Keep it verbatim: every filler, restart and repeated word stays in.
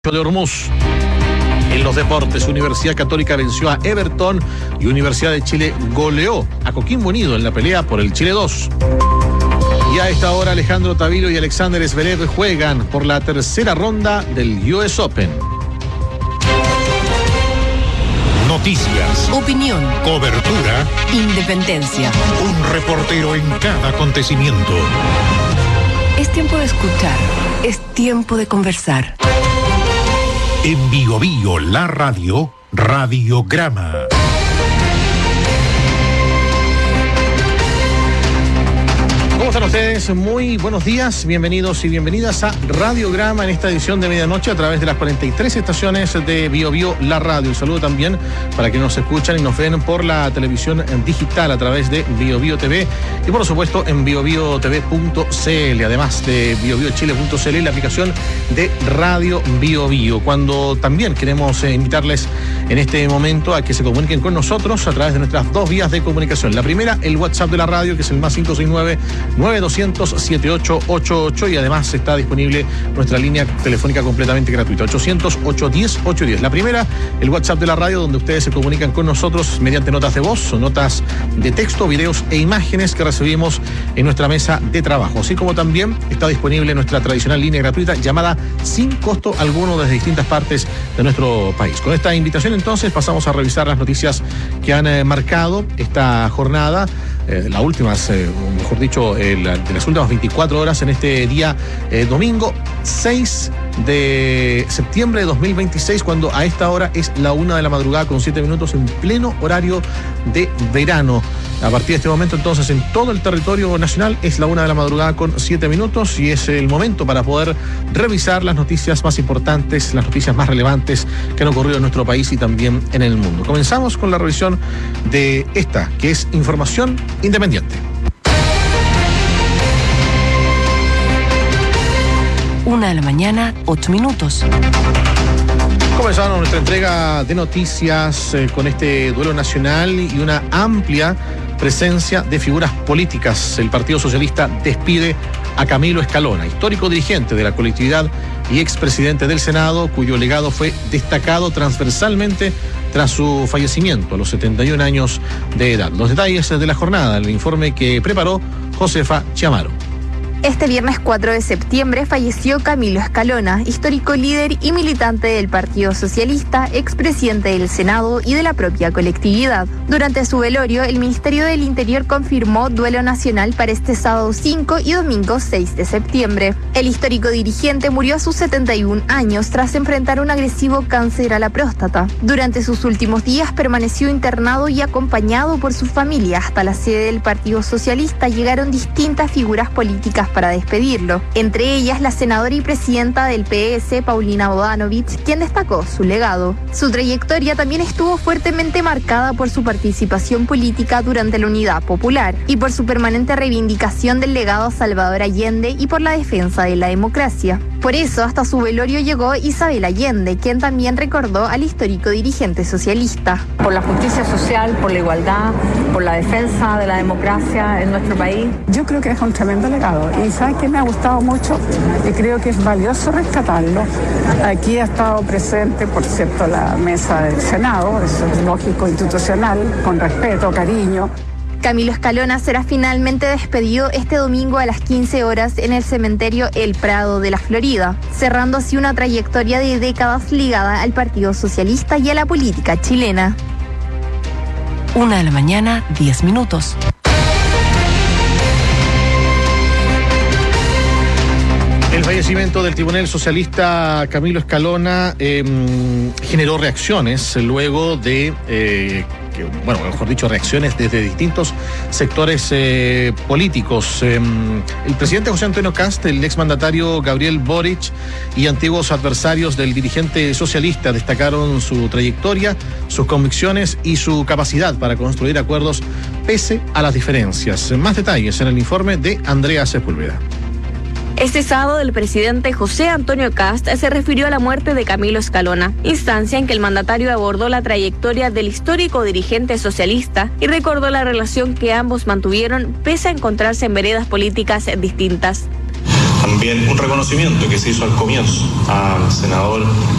de Hormuz. En los deportes, Universidad Católica venció a Everton y Universidad de Chile goleó a Coquimbo Unido en la pelea por el Chile dos. Y a esta hora Alejandro Tavilo y Alexander Zverev juegan por la tercera ronda del U S Open. Noticias, opinión, cobertura, independencia. Un reportero en cada acontecimiento. Es tiempo de escuchar, es tiempo de conversar. En Bio Bio, la radio, Radiograma. ¿Cómo están ustedes? Muy buenos días, bienvenidos y bienvenidas a Radiograma en esta edición de medianoche a través de las cuarenta y tres estaciones de Bio Bio, la radio. Un saludo también para quienes nos escuchan y nos ven por la televisión digital a través de Bio Bio T V y por supuesto en bio bio t v punto c l, además de bio bio chile punto c l, la aplicación de Radio Bio Bio. Cuando también queremos eh, invitarles en este momento a que se comuniquen con nosotros a través de nuestras dos vías de comunicación. La primera, el WhatsApp de la radio, que es el más cinco seis nueve nueve dos cero cero siete ocho ocho ocho, y además está disponible nuestra línea telefónica completamente gratuita, ochocientos ocho diez ocho diez. La primera, el WhatsApp de la radio, donde ustedes se comunican con nosotros mediante notas de voz o notas de texto, videos e imágenes que recibimos en nuestra mesa de trabajo, así como también está disponible nuestra tradicional línea gratuita llamada sin costo alguno desde distintas partes de nuestro país. Con esta invitación entonces pasamos a revisar las noticias que han eh, marcado esta jornada, eh, las últimas, eh, mejor dicho, eh, la, de las últimas veinticuatro horas en este día eh, domingo seis de septiembre de dos mil veintiséis, cuando a esta hora es la una de la madrugada con siete minutos en pleno horario de verano. A partir de este momento entonces en todo el territorio nacional es la una de la madrugada con siete minutos y es el momento para poder revisar las noticias más importantes, las noticias más relevantes que han ocurrido en nuestro país y también en el mundo. Comenzamos con la revisión de esta, que es información independiente. Una de la mañana, ocho minutos. Comenzamos nuestra entrega de noticias eh, con este duelo nacional y una amplia presencia de figuras políticas. El Partido Socialista despide a Camilo Escalona, histórico dirigente de la colectividad y expresidente del Senado, cuyo legado fue destacado transversalmente tras su fallecimiento a los setenta y un años de edad. Los detalles de la jornada, el informe que preparó Josefa Chiamaro. Este viernes cuatro de septiembre falleció Camilo Escalona, histórico líder y militante del Partido Socialista, expresidente del Senado y de la propia colectividad. Durante su velorio, el Ministerio del Interior confirmó duelo nacional para este sábado cinco y domingo seis de septiembre. El histórico dirigente murió a sus setenta y un años tras enfrentar un agresivo cáncer a la próstata. Durante sus últimos días permaneció internado y acompañado por su familia. Hasta la sede del Partido Socialista llegaron distintas figuras políticas para despedirlo, entre ellas la senadora y presidenta del P S, Paulina Bodanovich, quien destacó su legado. Su trayectoria también estuvo fuertemente marcada por su participación política durante la Unidad Popular y por su permanente reivindicación del legado a Salvador Allende y por la defensa de la democracia. Por eso, hasta su velorio llegó Isabel Allende, quien también recordó al histórico dirigente socialista. Por la justicia social, por la igualdad, por la defensa de la democracia en nuestro país. Yo creo que es un tremendo legado. Y ¿sabes qué? Me ha gustado mucho y creo que es valioso rescatarlo. Aquí ha estado presente, por cierto, la mesa del Senado, eso es lógico, institucional, con respeto, cariño. Camilo Escalona será finalmente despedido este domingo a las quince horas en el cementerio El Prado de la Florida, cerrando así una trayectoria de décadas ligada al Partido Socialista y a la política chilena. Una de la mañana, diez minutos. El fallecimiento del tribunal socialista Camilo Escalona eh, generó reacciones luego de, eh, que, bueno, mejor dicho, reacciones desde distintos sectores eh, políticos. Eh, el presidente José Antonio Kast, el exmandatario Gabriel Boric y antiguos adversarios del dirigente socialista destacaron su trayectoria, sus convicciones y su capacidad para construir acuerdos pese a las diferencias. Más detalles en el informe de Andrea Sepúlveda. Este sábado el presidente José Antonio Kast se refirió a la muerte de Camilo Escalona, instancia en que el mandatario abordó la trayectoria del histórico dirigente socialista y recordó la relación que ambos mantuvieron pese a encontrarse en veredas políticas distintas. También un reconocimiento que se hizo al comienzo al senador